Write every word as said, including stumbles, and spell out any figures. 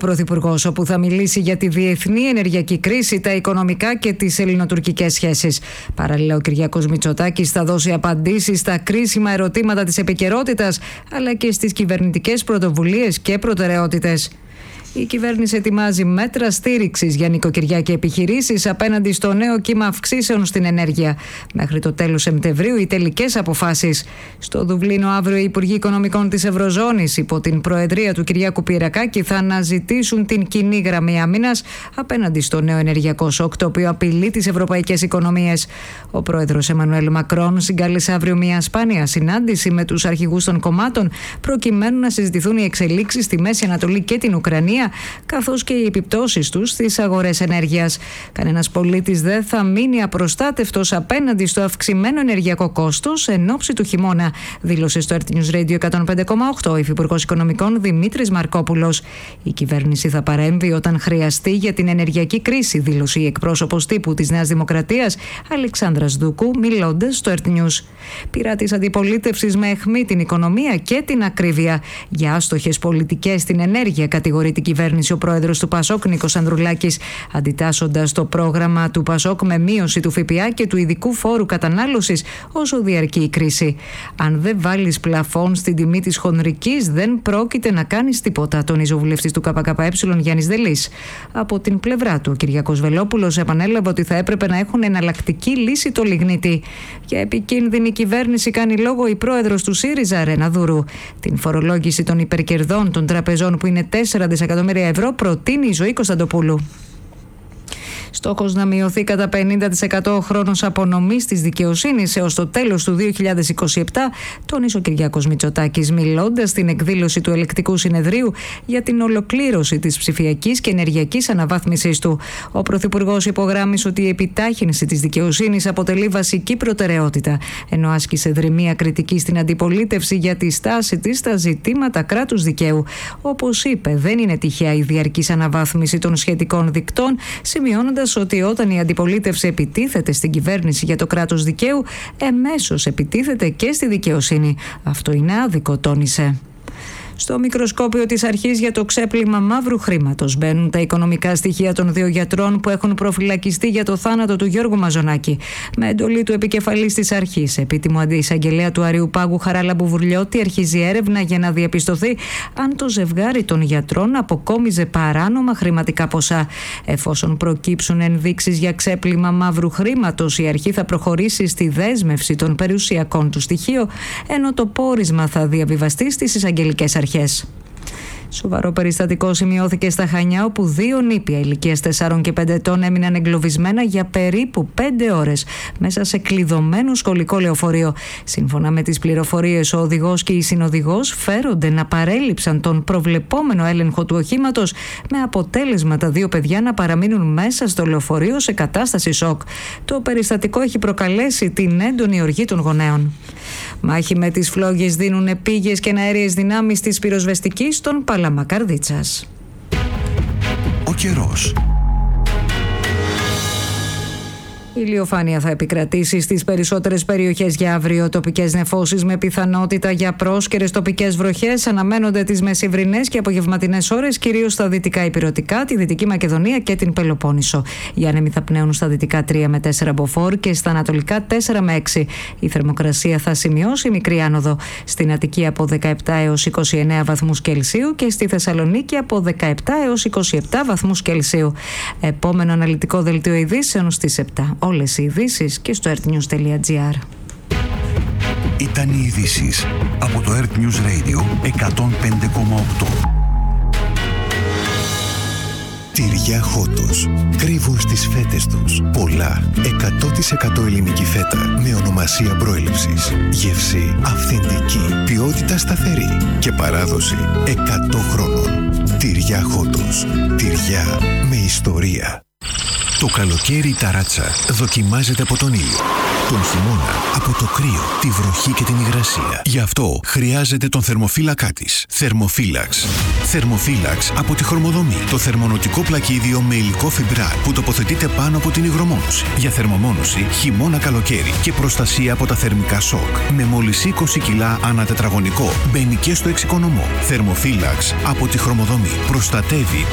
Πρωθυπουργός, όπου θα μιλήσει για τη διεθνή ενεργειακή κρίση, τα οικονομικά και τις ελληνοτουρκικές σχέσεις. Παράλληλα, ο Κυριάκος Μητσοτάκης θα δώσει απαντήσεις στα κρίσιμα ερωτήματα της επικαιρότητας, αλλά και στις κυβερνητικές πρωτοβουλίες και προτεραιότητες. Η κυβέρνηση ετοιμάζει μέτρα στήριξης για νοικοκυριά και επιχειρήσεις απέναντι στο νέο κύμα αυξήσεων στην ενέργεια. Μέχρι το τέλος Σεπτεμβρίου οι τελικές αποφάσεις. Στο Δουβλίνο αύριο οι Υπουργοί Οικονομικών της Ευρωζώνης υπό την προεδρία του Κυριάκου Πυρακάκη θα αναζητήσουν την κοινή γραμμή άμυνας απέναντι στο νέο ενεργειακό σοκ, το οποίο απειλεί τις ευρωπαϊκές οικονομίες. Ο πρόεδρος Εμμανουέλ Μακρόν συγκάλεσε αύριο μια σπάνια συνάντηση με τους αρχηγούς των κομμάτων προκειμένου να συζητηθούν οι εξελίξεις στη Μέση Ανατολή και την Ουκρανία, καθώς και οι επιπτώσεις τους στις αγορές ενέργειας. Κανένας πολίτης δεν θα μείνει απροστάτευτος απέναντι στο αυξημένο ενεργειακό κόστος εν ώψη του χειμώνα, δήλωσε στο Earth News Radio εκατόν πέντε κόμμα οκτώ ο Υφυπουργός Οικονομικών Δημήτρης Μαρκόπουλος. Η κυβέρνηση θα παρέμβει όταν χρειαστεί για την ενεργειακή κρίση, δήλωσε η εκπρόσωπος τύπου της Νέας Δημοκρατίας Αλεξάνδρας Δούκου, μιλώντας στο Earth News. Πειρά της αντιπολίτευσης με αιχμή την οικονομία και την ακρίβεια. Για άστοχες πολιτικές στην ενέργεια, κατηγορεί την κυβέρνηση ο πρόεδρος του Πασόκ Νίκος Ανδρουλάκης, αντιτάσσοντας το πρόγραμμα του Πασόκ με μείωση του ΦΠΑ και του ειδικού φόρου κατανάλωσης όσο διαρκεί η κρίση. Αν δεν βάλεις πλαφόν στην τιμή της χονδρικής, δεν πρόκειται να κάνεις τίποτα, τονίζει ο βουλευτής του ΚΚΕ Γιάννης Δελής. Από την πλευρά του, ο Κυριάκος Βελόπουλος επανέλαβε ότι θα έπρεπε να έχουν εναλλακτική λύση το λιγνίτη. Για επικίνδυνη κυβέρνηση κάνει λόγο η πρόεδρος του ΣΥΡΙΖΑ, Ρένα Δούρου. Την φορολόγηση των υπερκερδών των τραπεζών, που είναι τέσσερα δισεκατομμύρια ευρώ, προτείνει η Ζωή Κωνσταντοπούλου. Στόχος να μειωθεί κατά πενήντα τοις εκατό ο χρόνος απονομής της δικαιοσύνης έως το τέλος του δύο χιλιάδες είκοσι επτά, τόνισε ο Κυριάκος Μητσοτάκης, μιλώντας στην εκδήλωση του Ελεκτικού Συνεδρίου για την ολοκλήρωση της ψηφιακής και ενεργειακής αναβάθμισης του. Ο Πρωθυπουργός υπογράμμισε ότι η επιτάχυνση της δικαιοσύνης αποτελεί βασική προτεραιότητα, ενώ άσκησε δρυμία κριτική στην αντιπολίτευση για τη στάση της στα ζητήματα κράτους δικαίου. Όπως είπε, δεν είναι τυχαία η διαρκής αναβάθμιση των σχετικών δικτών, σημειώνοντας ότι όταν η αντιπολίτευση επιτίθεται στην κυβέρνηση για το κράτος δικαίου, εμέσως επιτίθεται και στη δικαιοσύνη. Αυτό είναι άδικο, τόνισε. Στο μικροσκόπιο της αρχής για το ξέπλυμα μαύρου χρήματος μπαίνουν τα οικονομικά στοιχεία των δύο γιατρών που έχουν προφυλακιστεί για το θάνατο του Γιώργου Μαζονάκη. Με εντολή του επικεφαλής της αρχής, επίτιμου αντιεισαγγελέα του Αριού Πάγου Χαράλα Μπουβουρλιώτη, αρχίζει έρευνα για να διαπιστωθεί αν το ζευγάρι των γιατρών αποκόμιζε παράνομα χρηματικά ποσά. Εφόσον προκύψουν ενδείξεις για ξέπλυμα μαύρου χρήματος, η αρχή θα προχωρήσει στη δέσμευση των περιουσιακών του στοιχείων, ενώ το πόρισμα θα διαβιβαστεί στις εισαγγελικές αρχές. Σοβαρό περιστατικό σημειώθηκε στα Χανιά, όπου δύο νήπια ηλικίας τεσσάρων και πέντε ετών έμειναν εγκλωβισμένα για περίπου πέντε ώρες μέσα σε κλειδωμένο σχολικό λεωφορείο. Σύμφωνα με τις πληροφορίες, ο οδηγός και η συνοδηγός φέρονται να παρέλειψαν τον προβλεπόμενο έλεγχο του οχήματος, με αποτέλεσμα τα δύο παιδιά να παραμείνουν μέσα στο λεωφορείο σε κατάσταση σοκ. Το περιστατικό έχει προκαλέσει την έντονη οργή των γονέων. Μάχη με τις φλόγες δίνουν πήγες και αέριες δυνάμεις της πυροσβεστικής στον Παλαμά Καρδίτσας. Ο καιρός. Η ηλιοφάνεια θα επικρατήσει στις περισσότερες περιοχές για αύριο. Τοπικές νεφώσεις με πιθανότητα για πρόσκαιρες τοπικές βροχές αναμένονται τις μεσημβρινές και απογευματινές ώρες, κυρίως στα δυτικά ηπειρωτικά, τη Δυτική Μακεδονία και την Πελοπόννησο. Οι άνεμοι θα πνέουν στα δυτικά τρία με τέσσερα μποφόρ και στα ανατολικά τέσσερα με έξι. Η θερμοκρασία θα σημειώσει μικρή άνοδο. Στην Αττική από δεκαεπτά έως είκοσι εννέα βαθμούς Κελσίου και στη Θεσσαλονίκη από δεκαεπτά έως είκοσι επτά βαθμούς Κελσίου. Επόμενο αναλυτικό δελτίο ειδήσεων στις επτά. Όλες οι ειδήσεις και στο earthnews.gr. Ήταν οι ειδήσεις από το Earth News Radio εκατόν πέντε κόμμα οκτώ. Τυριά Χότος. Κρύβουν στις φέτες τους πολλά εκατό τοις εκατό ελληνική φέτα με ονομασία προέλευσης. Γεύση αυθεντική, ποιότητα σταθερή και παράδοση εκατό χρόνων. Τυριά Χότος. Τυριά με ιστορία. Το καλοκαίρι η ταράτσα δοκιμάζεται από τον ήλιο. Τον χειμώνα από το κρύο, τη βροχή και την υγρασία. Γι' αυτό χρειάζεται τον θερμοφύλακά της. Θερμοφύλαξ. Θερμοφύλαξ από τη Χορμοδομή. Το θερμονοτικό πλακίδιο με υλικό φιμπράρ που τοποθετείται πάνω από την υγρομόνωση. Για θερμομόνωση χειμώνα καλοκαίρι και προστασία από τα θερμικά σοκ. Με μόλις είκοσι κιλά ανά τετραγωνικό. Μπαίνει και στο εξοικονομό. Θερμοφύλαξ από τη Χορμοδομή. Προστατεύει